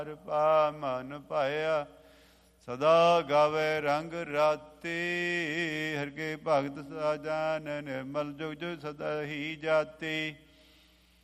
ਹਰਿ ਪਾ ਮਨ ਪਾਇਆ ਸਦਾ ਗਾਵੇ ਰੰਗ ਰਾਤੀ। ਹਰਿ ਕੇ ਭਗਤ ਸਾਜਨ ਨਿਰਮਲ ਜੁਗ ਜੁਗ ਸਦਾ ਹੀ ਜਾਤੀ।